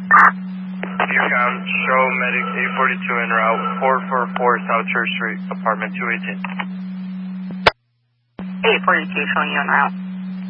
Viewcom, show medic 842 en route, 444 South Church Street, apartment 218. 842 showing you en route.